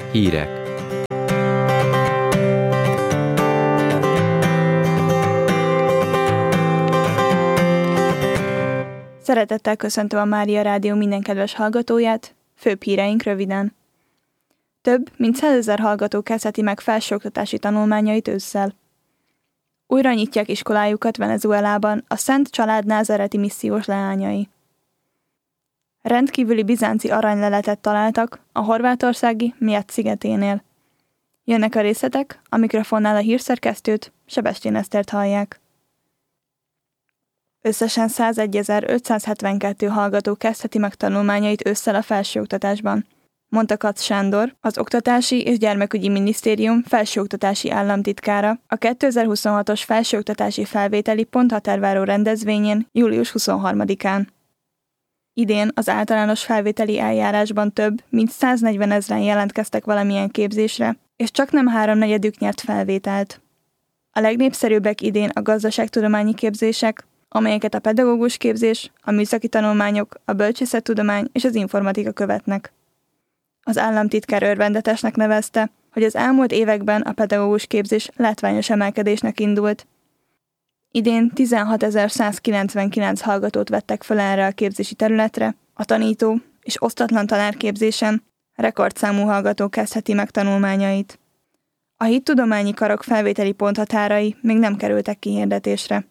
Hírek. Szeretettel köszöntöm a Mária Rádió minden kedves hallgatóját, főbb híreink röviden. Több mint 100 000 hallgató kezdheti meg felsőoktatási tanulmányait ősszel. Újra nyitják iskolájukat Venezuelában a Szent Család názáreti missziós leányai. Rendkívüli bizánci aranyleletet találtak a horvátországi Miat szigeténél. Jönnek a részletek, a mikrofonnál a hírszerkesztőt, Sebestyén Esztert hallják. Összesen 101.572 hallgató kezdheti meg tanulmányait ősszel a felsőoktatásban, mondta Katz Sándor, az Oktatási és Gyermekügyi Minisztérium felsőoktatási államtitkára a 2026-os felsőoktatási felvételi ponthatárváró rendezvényén július 23-án. Idén az általános felvételi eljárásban több mint 140 000 jelentkeztek valamilyen képzésre, és csaknem 3/4 nyert felvételt. A legnépszerűbbek idén a gazdaságtudományi képzések, amelyeket a pedagógus képzés, a műszaki tanulmányok, a bölcsészettudomány és az informatika követnek. Az államtitkár örvendetesnek nevezte, hogy az elmúlt években a pedagógus képzés látványos emelkedésnek indult. Idén 16.199 hallgatót vettek fel erre a képzési területre, a tanító és osztatlan tanárképzésen rekordszámú hallgató kezdheti meg tanulmányait. A hittudományi karok felvételi ponthatárai még nem kerültek kihirdetésre.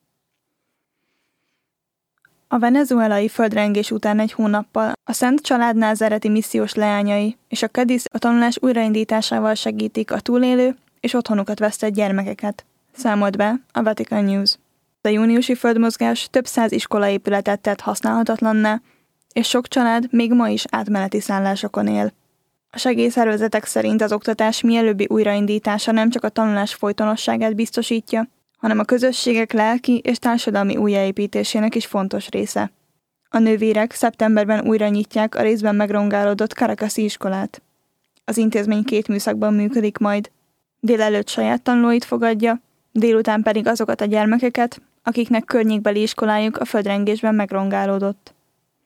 A venezuelai földrengés után egy hónappal a Szent Család názáreti missziós leányai és a Cadiz a tanulás újraindításával segítik a túlélő és otthonukat vesztett gyermekeket, számolt be a Vatican News. A júniusi földmozgás több 100 iskolaépületet tett használhatatlanná, és sok család még ma is átmeneti szállásokon él. A segélyszervezetek szerint az oktatás mielőbbi újraindítása nem csak a tanulás folytonosságát biztosítja, hanem a közösségek lelki és társadalmi újjáépítésének is fontos része. A nővérek szeptemberben újra nyitják a részben megrongálódott Caracasi iskolát. Az intézmény 2 műszakban működik majd. Délelőtt saját tanulóit fogadja, délután pedig azokat a gyermekeket, akiknek környékbeli iskolájuk a földrengésben megrongálódott.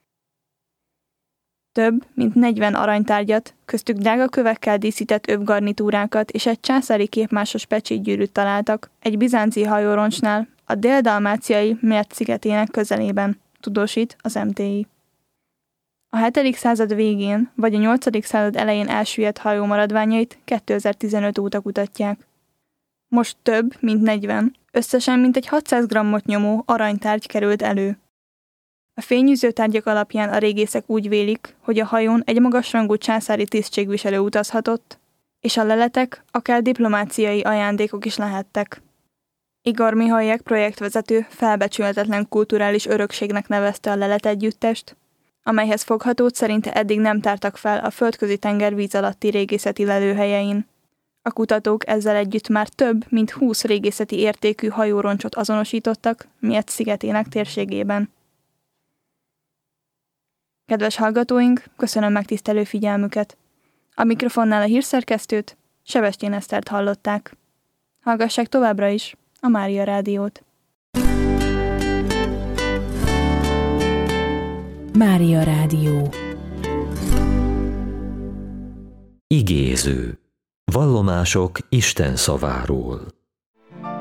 Több mint 40 aranytárgyat, köztük drága kövekkel díszített övgarnitúrákat és egy császári képmásos pecsétgyűrűt találtak egy bizánci hajóroncsnál a dél-dalmáciai Miat szigetének közelében, tudósít az MTI. A 7. század végén vagy a 8. század elején elsüllyedt hajó maradványait 2015 óta kutatják. Most több, mint 40, összesen mintegy 600 grammot nyomó aranytárgy került elő. A fényűző tárgyak alapján a régészek úgy vélik, hogy a hajón egy magasrangú császári tisztségviselő utazhatott, és a leletek akár diplomáciai ajándékok is lehettek. Igor Mihaljek projektvezető felbecsülhetetlen kulturális örökségnek nevezte a leletegyüttest, amelyhez foghatót szerinte eddig nem tártak fel a Földközi-tenger víz alatti régészeti lelőhelyein. A kutatók ezzel együtt már több mint 20 régészeti értékű hajóroncsot azonosítottak Miat szigetének térségében. Kedves hallgatóink, köszönöm megtisztelő figyelmüket. A mikrofonnál a hírszerkesztőt, Sebestyén Esztert hallották. Hallgassák továbbra is a Mária Rádiót. Mária Rádió. Igéző. Vallomások Isten szaváról.